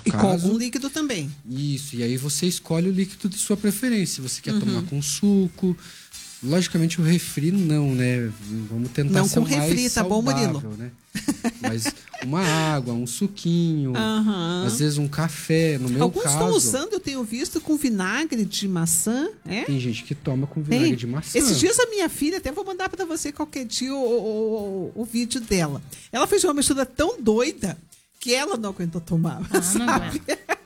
E com algum líquido também. Isso, e aí você escolhe o líquido de sua preferência. Se você quer tomar com suco. Logicamente o refri não, né? Vamos tentar ser mais refri, tá bom, saudável, Murilo? né? Mas uma água, um suquinho, às vezes um café, no meu Alguns caso. estão usando, eu tenho visto, com vinagre de maçã, né? Tem gente que toma com vinagre de maçã. Esses dias a minha filha, até vou mandar para você qualquer dia o vídeo dela. Ela fez uma mistura tão doida que ela não aguentou tomar, sabe?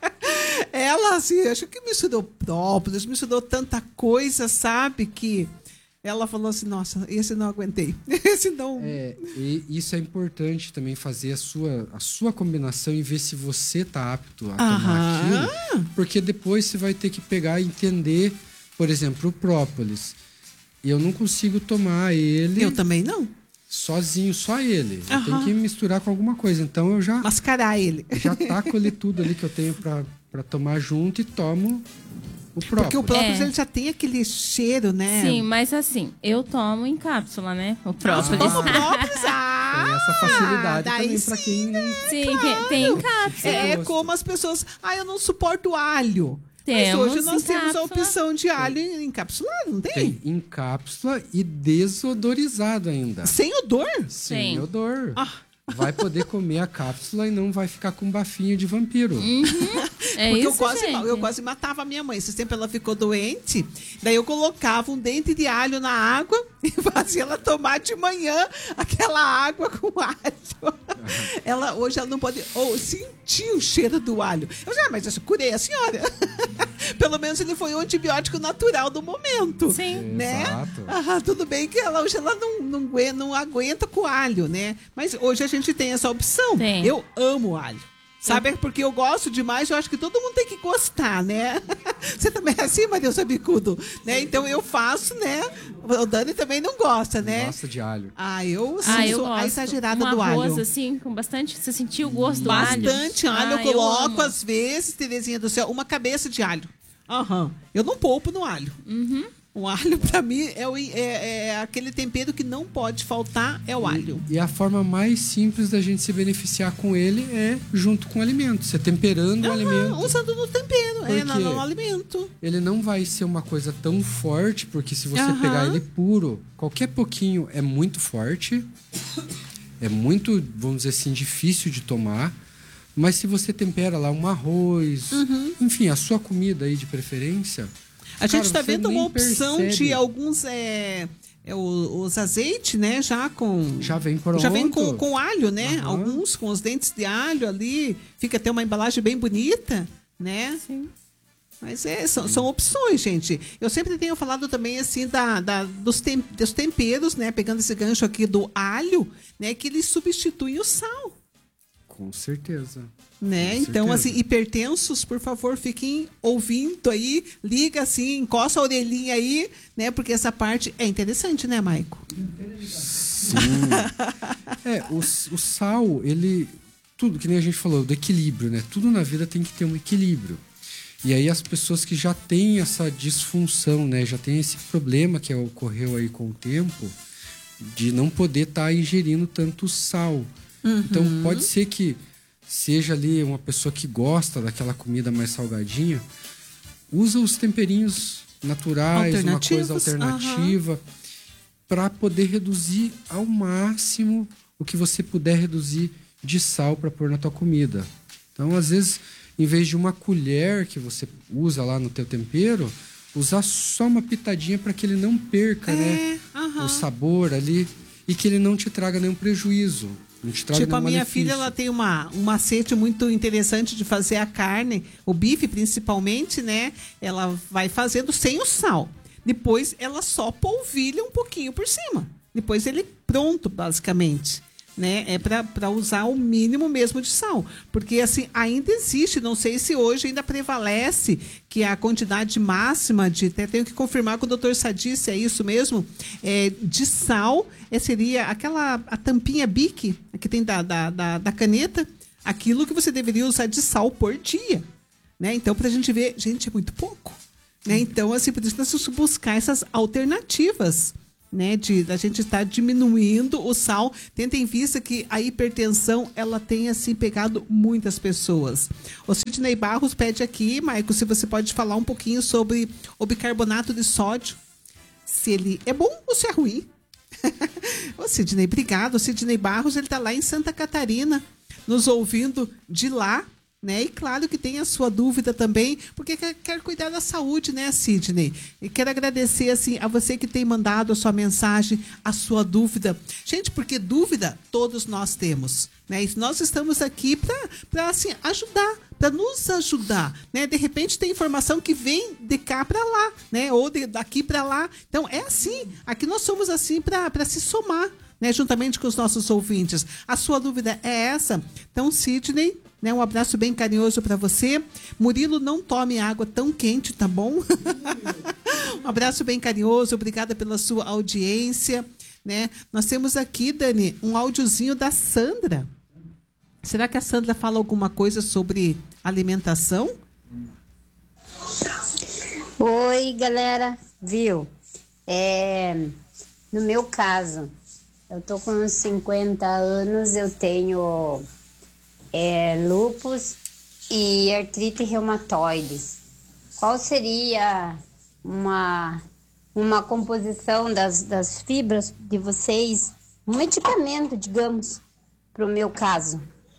Ela, assim, acho que misturou própolis, misturou tanta coisa, sabe? Que ela falou assim, nossa, esse não aguentei. Esse não... E isso é importante também, fazer a sua combinação e ver se você tá apto a tomar aquilo. Porque depois você vai ter que pegar e entender, por exemplo, o própolis. Eu não consigo tomar ele... Eu também não. Sozinho, só ele. Eu tenho que misturar com alguma coisa. Então eu já... Mascarar ele. Já taco ali tudo ali que eu tenho pra tomar junto e tomo o própolis. Porque o própolis ele já tem aquele cheiro, né? Sim, mas assim, eu tomo em cápsula, né? O própolis. Toma própolis, tem essa facilidade também sim, pra quem não... Sim, claro. Tem em cápsula. É como as pessoas... eu não suporto alho. Temos mas hoje nós em temos a cápsula. opção de alho encapsulado, não tem? Tem em cápsula e desodorizado ainda. Sem odor? Sem Sim. odor. Vai poder comer a cápsula e não vai ficar com um bafinho de vampiro. É Porque isso, eu quase matava a minha mãe. Esse tempo ela ficou doente. Daí eu colocava um dente de alho na água e fazia ela tomar de manhã aquela água com alho. Hoje ela não pode sentir o cheiro do alho. Mas eu curei a senhora. Pelo menos ele foi o antibiótico natural do momento. Sim. Né? Exato. Tudo bem que hoje ela não aguenta com alho, né? Mas hoje a gente tem essa opção. Tem. Eu amo alho. Sabe? Porque eu gosto demais, eu acho que todo mundo tem que gostar, né? Você também é assim, Marilson Bicudo? Né? Então eu faço, né? O Dani também não gosta, né? Gosta de alho. Eu eu sou a gosto. exagerada Um do alho. arroz, assim, com bastante... Você sentiu o gosto do alho? Bastante alho. Eu eu coloco, amo. às vezes, Terezinha do céu, uma cabeça de alho. Eu não poupo no alho. O alho, pra mim, é aquele tempero que não pode faltar, é o alho. E a forma mais simples da gente se beneficiar com ele é junto com o alimento. Você temperando o alimento. Usando no tempero, no alimento. Ele não vai ser uma coisa tão forte, porque se você pegar ele puro, qualquer pouquinho é muito forte. É muito, vamos dizer assim, difícil de tomar. Mas se você tempera lá um arroz, enfim, a sua comida aí de preferência... A gente está você vendo uma nem opção percebe. de alguns os azeites, né? Já vem pronto. com alho, né? Alguns com os dentes de alho ali. Fica até uma embalagem bem bonita, né? Sim. Mas são opções, gente. Eu sempre tenho falado também assim dos temperos, né? Pegando esse gancho aqui do alho, né? Que eles substituem o sal. Com certeza. Né? Com Então, certeza. assim, hipertensos, por favor, fiquem ouvindo aí, liga assim, encosta a orelhinha aí, né? Porque essa parte é interessante, né, Maico? Sim. O sal, ele... Tudo, que nem a gente falou, do equilíbrio, né? Tudo na vida tem que ter um equilíbrio. E aí as pessoas que já têm essa disfunção, né? Já têm esse problema que ocorreu aí com o tempo, de não poder estar ingerindo tanto sal. Então, pode ser que seja ali uma pessoa que gosta daquela comida mais salgadinha, usa os temperinhos naturais, uma coisa alternativa, para poder reduzir ao máximo o que você puder reduzir de sal para pôr na tua comida. Então, às vezes, em vez de uma colher que você usa lá no teu tempero, usar só uma pitadinha para que ele não perca, né, o sabor ali e que ele não te traga nenhum prejuízo. Tipo, a minha filha, ela tem um macete muito interessante de fazer a carne, o bife principalmente, né? Ela vai fazendo sem o sal. Depois, ela só polvilha um pouquinho por cima. Depois, ele pronto, basicamente. Né? É para usar o mínimo mesmo de sal. Porque, assim, ainda existe, não sei se hoje ainda prevalece que a quantidade máxima de... Até tenho que confirmar com o doutor Sadi se é isso mesmo, de sal, seria a tampinha Bic, que tem da caneta, aquilo que você deveria usar de sal por dia. Né? Então, para a gente ver, gente, é muito pouco. Né? Então, assim, por isso nós temos que buscar essas alternativas. né, da gente estar diminuindo o sal, tendo em vista que a hipertensão, ela tem, assim, pegado muitas pessoas. O Sidney Barros pede aqui, Maico, se você pode falar um pouquinho sobre o bicarbonato de sódio, se ele é bom ou se é ruim. Ô, Sidney, obrigado. O Sidney Barros, ele tá lá em Santa Catarina, nos ouvindo de lá, né? E claro que tem a sua dúvida também, porque quer cuidar da saúde, né, Sidney? E quero agradecer, assim, a você que tem mandado a sua mensagem, a sua dúvida. Gente, porque dúvida todos nós temos, né? E nós estamos aqui para assim, ajudar, para nos ajudar, né? De repente tem informação que vem de cá para lá, né? Ou daqui para lá. Então, é assim. Aqui nós somos assim para se somar, né? Juntamente com os nossos ouvintes. A sua dúvida é essa? Então, Sidney, né, um abraço bem carinhoso para você. Murilo, não tome água tão quente, tá bom? Um abraço bem carinhoso, obrigada pela sua audiência, né? Nós temos aqui, Dani, um áudiozinho da Sandra. Será que a Sandra fala alguma coisa sobre alimentação? Oi, galera, viu? No meu caso, eu tô com uns 50 anos, eu tenho lúpus e artrite reumatoides. Qual seria uma composição das fibras de vocês, um medicamento, digamos, para o meu caso?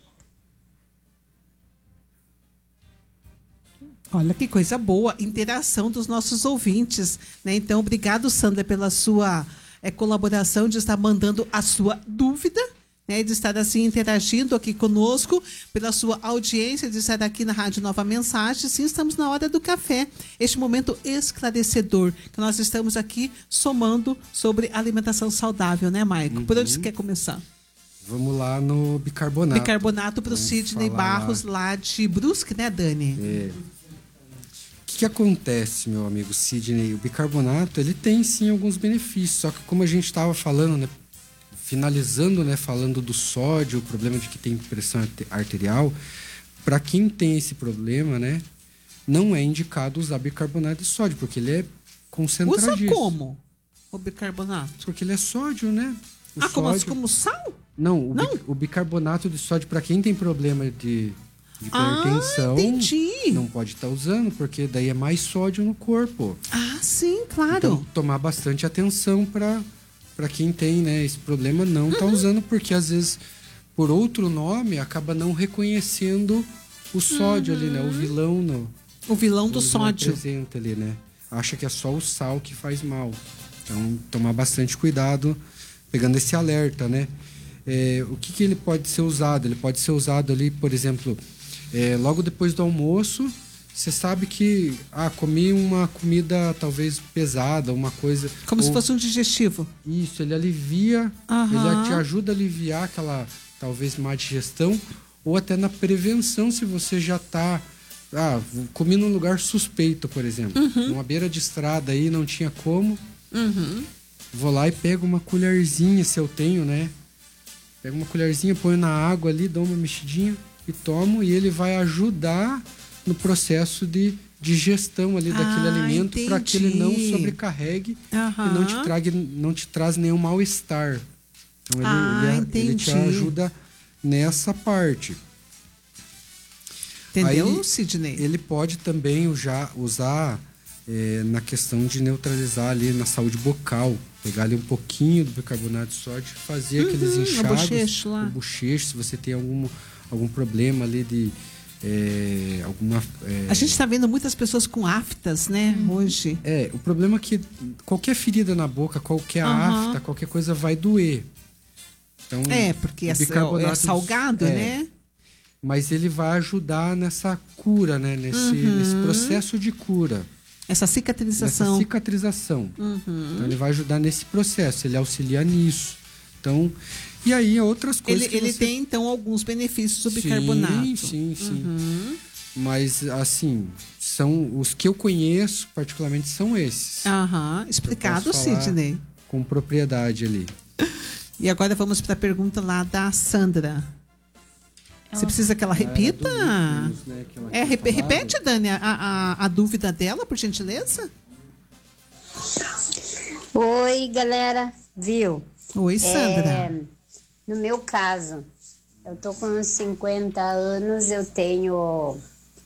Olha que coisa boa, interação dos nossos ouvintes, né? Então, obrigado, Sandra, pela sua colaboração, de estar mandando a sua dúvida, né, de estar assim interagindo aqui conosco, pela sua audiência, de estar aqui na Rádio Nova Mensagem. Sim, estamos na hora do café, este momento esclarecedor, que nós estamos aqui somando sobre alimentação saudável, né, Maico? Por onde você quer começar? Vamos lá no bicarbonato. Bicarbonato para o Sidney Barros, lá de Brusque, né, Dani? O que acontece, meu amigo Sidney? O bicarbonato, ele tem sim alguns benefícios, só que como a gente estava falando, né, finalizando, né, falando do sódio, o problema de que tem pressão arterial, para quem tem esse problema, né, não é indicado usar bicarbonato de sódio, porque ele é concentradíssimo. Usa como o bicarbonato? Porque ele é sódio, né? Como sal? Não, o bicarbonato de sódio, para quem tem problema de hipertensão, entendi. Não pode estar usando, porque daí é mais sódio no corpo. Ah, sim, claro. Então, tomar bastante atenção para quem tem, né, esse problema, não tá usando, porque às vezes, por outro nome, acaba não reconhecendo o sódio ali, né? O vilão do sódio. Presente ali, né? Acha que é só o sal que faz mal. Então, tomar bastante cuidado, pegando esse alerta, né? O que ele pode ser usado? Ele pode ser usado ali, por exemplo, logo depois do almoço. Você sabe que comi uma comida talvez pesada, uma coisa... Como se fosse um digestivo. Isso, ele alivia, ele te ajuda a aliviar aquela talvez má digestão, ou até na prevenção, se você já está... comi num lugar suspeito, por exemplo. Numa beira de estrada aí, não tinha como. Vou lá e pego uma colherzinha, se eu tenho, né? Pego uma colherzinha, ponho na água ali, dou uma mexidinha e tomo, e ele vai ajudar no processo de digestão ali daquele alimento, para que ele não sobrecarregue e não te traz nenhum mal-estar. Então ele te ajuda nessa parte. Entendeu, aí, Sidney? Ele pode também usar na questão de neutralizar ali na saúde bucal. Pegar ali um pouquinho do bicarbonato de sódio e fazer aqueles inchaços, o bochecho, se você tem algum problema ali de A gente está vendo muitas pessoas com aftas, né, hoje. O problema é que qualquer ferida na boca, qualquer afta, qualquer coisa vai doer. Então, porque é salgado, né? Mas ele vai ajudar nessa cura, né? Nesse processo de cura. Essa cicatrização. Então, ele vai ajudar nesse processo, ele auxilia nisso. Então, e aí outras coisas ele tem, então, alguns benefícios do bicarbonato. Sim. Mas, assim, são os que eu conheço, particularmente, são esses. Explicado, Sidney. Com propriedade ali. E agora vamos para a pergunta lá da Sandra. Você precisa que ela repita? Lúpus, né, que repete, Dani, a dúvida dela, por gentileza? Oi, galera, viu? Oi, Sandra. No meu caso, eu tô com uns 50 anos, eu tenho